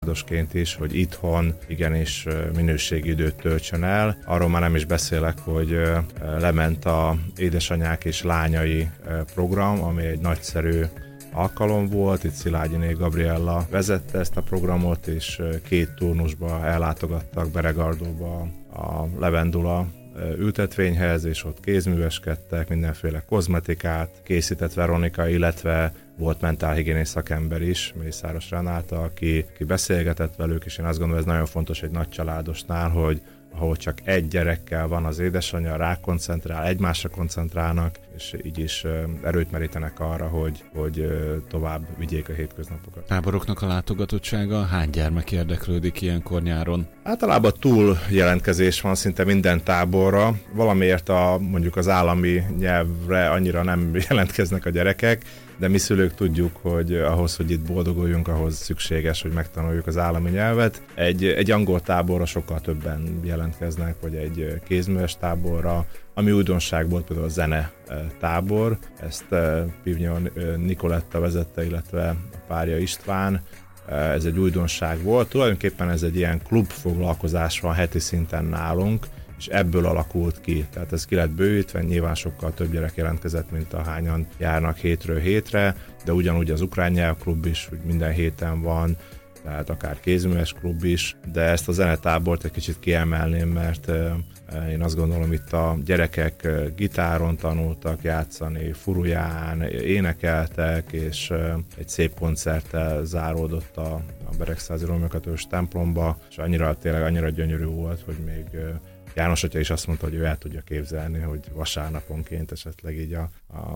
nagycsaládosként is, hogy itthon igenis minőségi időt töltsön el. Arról már nem is beszélek, hogy lement a Édesanyák és Lányai program, ami egy nagyszerű alkalom volt. Itt Szilágyiné Gabriella vezette ezt a programot, és 2 turnusba ellátogattak Beregardóba a Levendula ültetvényhez, és ott kézműveskedtek, mindenféle kozmetikát készített Veronika, illetve volt mentálhigiénész szakember is, Mészáros Renáta, aki beszélgetett velük, és én azt gondolom, ez nagyon fontos egy nagy családosnál, hogy ahol csak egy gyerekkel van az édesanyja, rákoncentrál, egymásra koncentrálnak, és így is erőt merítenek arra, hogy tovább vigyék a hétköznapokat. Táboroknak a látogatottsága, hány gyermek érdeklődik ilyenkor nyáron? Általában túl jelentkezés van szinte minden táborra. Valamiért mondjuk az állami nyelvre annyira nem jelentkeznek a gyerekek, de mi szülők tudjuk, hogy ahhoz, hogy itt boldoguljunk, ahhoz szükséges, hogy megtanuljuk az állami nyelvet. Egy angol táborra sokkal többen jelentkeznek, vagy egy kézműves táborra, ami újdonság volt, például a zene tábor. Ezt Pivnyó Nikoletta vezette, illetve a párja István. Ez egy újdonság volt. Tulajdonképpen ez egy ilyen klubfoglalkozás van heti szinten nálunk, és ebből alakult ki. Tehát ez ki lett bővítve, nyilván sokkal több gyerek jelentkezett, mint ahányan járnak hétről hétre, de ugyanúgy az ukrán nyelvklub is, hogy minden héten van, tehát akár kézműves klub is, de ezt a zenetábort egy kicsit kiemelném, mert én azt gondolom, itt a gyerekek gitáron tanultak játszani, furuján, énekeltek, és egy szép koncerttel záródott a Beregszázi Rómeokatós templomba, és tényleg annyira gyönyörű volt, hogy még János atya is azt mondta, hogy ő el tudja képzelni, hogy vasárnaponként esetleg így a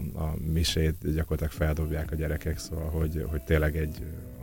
misét gyakorlatilag feldobják a gyerekek, szóval, hogy tényleg egy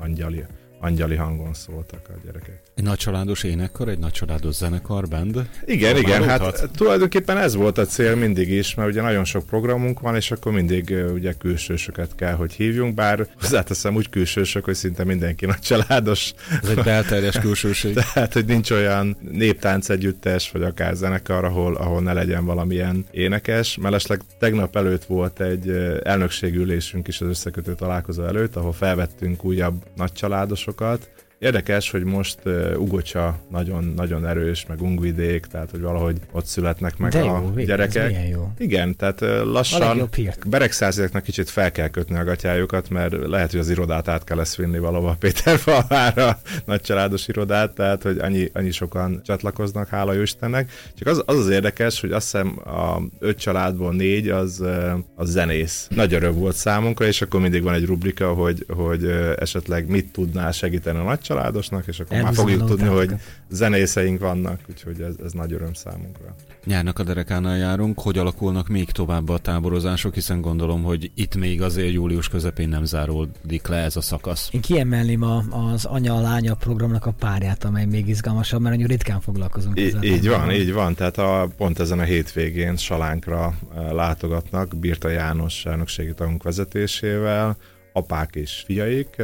angyali hangon szóltak a gyerekek. Egy nagycsaládos énekkar, egy nagycsaládos zenekar, band? Igen, hát tulajdonképpen ez volt a cél mindig is, mert ugye nagyon sok programunk van, és akkor mindig ugye külsősöket kell, hogy hívjunk, bár hozzáteszem úgy külsősök, hogy szinte mindenki nagycsaládos. Ez egy belterjes külsőség. Tehát, hogy nincs olyan néptánc együttes, vagy akár zenekar, ahol ne legyen valamilyen énekes. Mellesleg tegnap előtt volt egy elnökségülésünk is az összekötő találkozó előtt, ahol felvettünk újabb nagycsaládosokat. Érdekes, hogy most Ugocsa nagyon erős, meg Ungvidék, tehát hogy valahogy ott születnek meg a gyerekek. Jó. Igen, tehát lassan Beregszáziaknak kicsit fel kell kötni a gatyájukat, mert lehet, hogy az irodát át kell ezt vinni valahova Péterfalvára, nagycsaládos irodát, tehát hogy annyi sokan csatlakoznak, hála jó Istennek. Csak az érdekes, hogy azt hiszem a 5 családból 4 az zenész. Nagy öröm volt számunkra, és akkor mindig van egy rubrika, hogy esetleg mit tudnál segíteni a nagycsaládosnak, és akkor már fogjuk tudni, hogy zenészeink vannak, úgyhogy ez nagy öröm számunkra. Nyárnak a derekánál járunk, hogy alakulnak még tovább a táborozások, hiszen gondolom, hogy itt még azért július közepén nem záródik le ez a szakasz. Én kiemelném az anya-lánya programnak a párját, amely még izgalmasabb, mert nagyon ritkán foglalkozunk ezzel. Így van, tehát pont ezen a hétvégén Salánkra látogatnak Birta János elnökségi tagunk vezetésével, apák és fiaik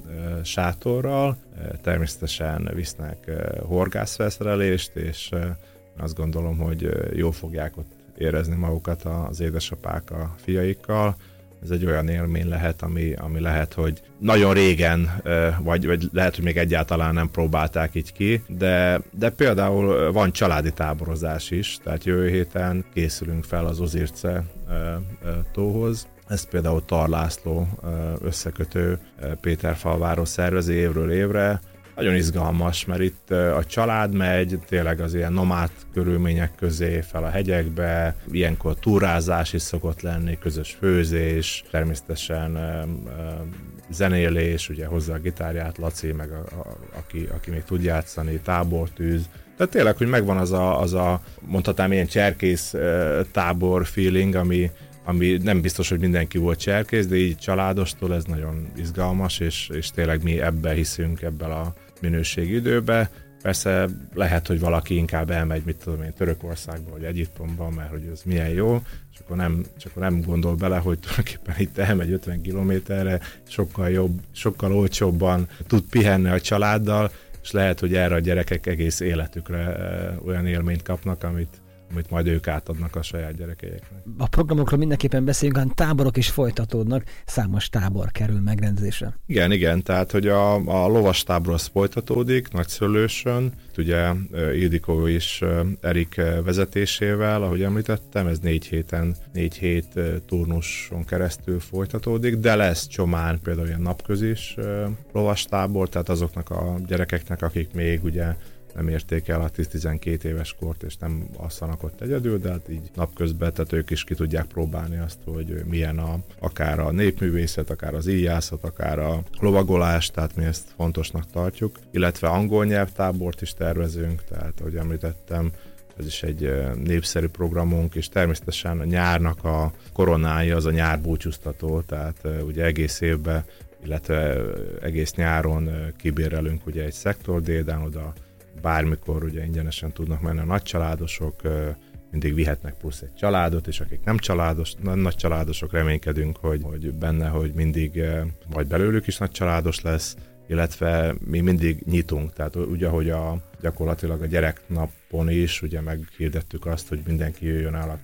sátorral, természetesen visznek horgászfelszerelést, és azt gondolom, hogy jól fogják ott érezni magukat az édesapák a fiaikkal. Ez egy olyan élmény lehet, ami lehet, hogy nagyon régen, vagy lehet, hogy még egyáltalán nem próbálták így ki, de például van családi táborozás is, tehát jövő héten készülünk fel az Ozirce tóhoz. Ezt például Tar László összekötő Péterfalváról szervezi évről évre. Nagyon izgalmas, mert itt a család megy tényleg az ilyen nomád körülmények közé fel a hegyekbe, ilyenkor túrázás is szokott lenni, közös főzés, természetesen zenélés, ugye hozzá a gitárját Laci, meg aki még tud játszani, tábortűz. Tehát tényleg, hogy megvan az a mondhatnám ilyen cserkész tábor feeling, ami nem biztos, hogy mindenki volt cserkész, de így családostól ez nagyon izgalmas, és tényleg mi ebbe hiszünk, ebben a minőségi időbe. Persze lehet, hogy valaki inkább elmegy, mit tudom én, Törökországba, vagy Egyiptomba, mert hogy ez milyen jó, és akkor nem gondol bele, hogy tulajdonképpen itt elmegy 50 kilométerre, sokkal jobb, sokkal olcsóbban tud pihenni a családdal, és lehet, hogy erre a gyerekek egész életükre olyan élményt kapnak, amit amit majd ők átadnak a saját gyerekeiknek. A programokról mindenképpen beszéljünk, hanem táborok is folytatódnak, számos tábor kerül megrendezésre. Igen, tehát hogy a lovastábor az folytatódik Nagyszőlősön, ugye Ildikó is Erik vezetésével, ahogy említettem, ez 4 hét turnuson keresztül folytatódik, de lesz Csomán például ilyen napközis lovastábor, tehát azoknak a gyerekeknek, akik még ugye nem érték el a 10-12 éves kort, és nem alszanak ott egyedül, de hát így napközben, tehát ők is ki tudják próbálni azt, hogy milyen akár a népművészet, akár az íjászat, akár a lovagolás, tehát mi ezt fontosnak tartjuk, illetve angol nyelvtábort is tervezünk, tehát ahogy említettem, ez is egy népszerű programunk, és természetesen a nyárnak a koronája az a nyárbúcsúztató, tehát ugye egész évben, illetve egész nyáron kibérelünk ugye egy szektordédán, oda bármikor ugye ingyenesen tudnak menni a nagycsaládosok, mindig vihetnek plusz egy családot, és akik nem nagy családosok, reménykedünk, hogy benne, hogy mindig majd belőlük is nagy családos lesz, illetve mi mindig nyitunk, tehát ugye, ahogy gyakorlatilag a gyereknapon is ugye meghirdettük azt, hogy mindenki jöjjön el,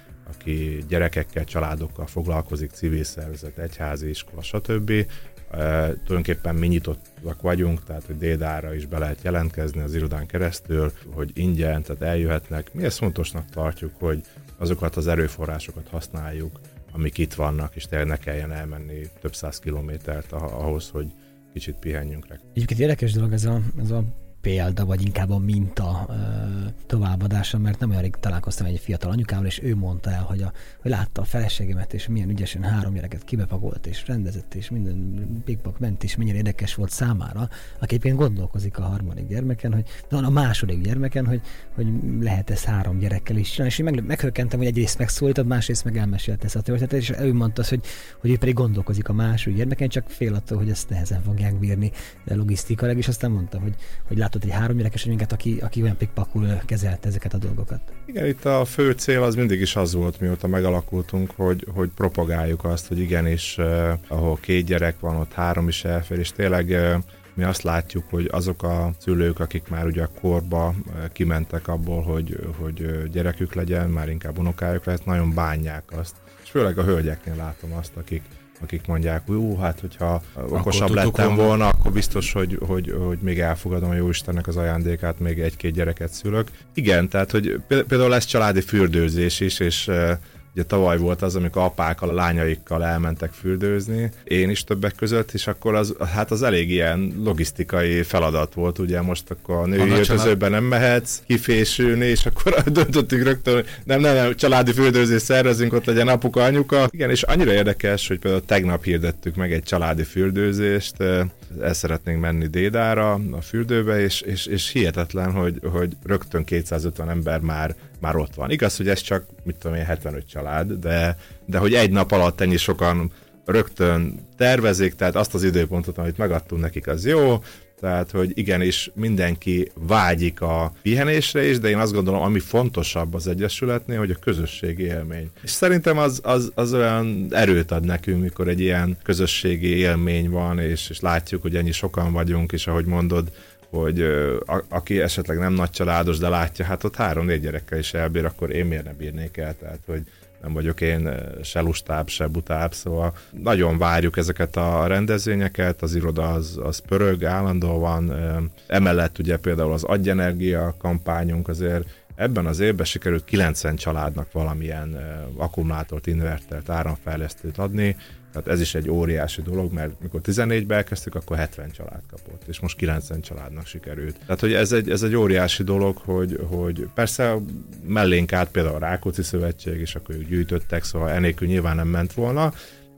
aki gyerekekkel, családokkal foglalkozik, civil szervezet, egyházi iskola, stb. Tulajdonképpen mi nyitottak vagyunk, tehát hogy Dédára is be lehet jelentkezni az irodán keresztül, hogy ingyen, tehát eljöhetnek. Mi ezt fontosnak tartjuk, hogy azokat az erőforrásokat használjuk, amik itt vannak, és tényleg ne kelljen elmenni több 100 kilométert ahhoz, hogy kicsit pihenjünk rá. Egyébként érdekes dolog ez a példa, vagy inkább a minta továbbadása, mert nem olyan rég találkoztam egy fiatal anyukával, és ő mondta el, hogy látta a feleségemet, és milyen ügyesen 3 gyereket kibepakolt, és rendezett, és minden pikpak ment, és mennyire érdekes volt számára, aki egyébként gondolkozik a 3. gyermeken, a 2. gyermeken, hogy lehet ez 3 gyerekkel is csinálni, és én meghökkentem, hogy egyrészt megszólítod, másrészt meg elmesélte ezt a történetet, és ő mondta azt, hogy ő pedig gondolkozik a 2. gyermeken, csak fél attól, hogy ezt nehezen fogják bírni logisztikailag, és aztán mondta, hogy látott egy 3 gyerekes anyunkát, aki olyan pikpakul kezelte ezeket a dolgokat. Igen, itt a fő cél az mindig is az volt, mióta megalakultunk, hogy propagáljuk azt, hogy igenis, ahol 2 gyerek van, ott 3 is elfér, és tényleg mi azt látjuk, hogy azok a szülők, akik már ugye a korba kimentek abból, hogy gyerekük legyen, már inkább unokájuk lesz, nagyon bánják azt. És főleg a hölgyeknél látom azt, akik mondják, hogy hát hogyha okosabb lettem volna, akkor biztos, hogy még elfogadom a Jóistennek az ajándékát, még 1-2 gyereket szülök. Igen, tehát hogy például lesz családi fürdőzés is, és ugye tavaly volt az, amikor apák a lányaikkal elmentek fürdőzni, én is többek között, és akkor az elég ilyen logisztikai feladat volt, ugye most akkor a női öltözőben nem mehetsz kifésülni, és akkor döntöttük rögtön, hogy nem, családi fürdőzést szervezünk, ott legyen apuka, anyuka. Igen, és annyira érdekes, hogy például tegnap hirdettük meg egy családi fürdőzést, el szeretnénk menni Dédára a fürdőbe, és hihetetlen, hogy rögtön 250 ember már ott van. Igaz, hogy ez csak, 75 család, de hogy egy nap alatt ennyi sokan rögtön tervezik, tehát azt az időpontot, amit megadtunk nekik, az jó, tehát, hogy igenis mindenki vágyik a pihenésre is, de én azt gondolom, ami fontosabb az Egyesületnél, hogy a közösségi élmény. És szerintem az olyan erőt ad nekünk, mikor egy ilyen közösségi élmény van, és látjuk, hogy ennyi sokan vagyunk, és ahogy mondod, hogy aki esetleg nem nagy családos, de látja, hát ott 3-4 gyerekkel is elbír, akkor én miért ne bírnék el, tehát hogy nem vagyok én se lustább, se butább, szóval nagyon várjuk ezeket a rendezvényeket, az iroda az pörög, állandóan, emellett ugye például az Adj Energia kampányunk azért ebben az évben sikerült 90 családnak valamilyen akkumulátort, invertert, áramfejlesztőt adni, tehát ez is egy óriási dolog, mert mikor 14-ben elkezdtük, akkor 70 család kapott, és most 90 családnak sikerült. Tehát, hogy ez egy óriási dolog, hogy persze mellénk állt például a Rákóczi Szövetség, és akkor ők gyűjtöttek, szóval enélkül nyilván nem ment volna,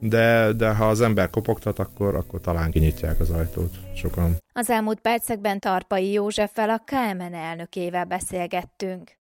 de ha az ember kopogtat, akkor talán kinyitják az ajtót sokan. Az elmúlt percekben Tarpai Józseffel, a KMN elnökével beszélgettünk.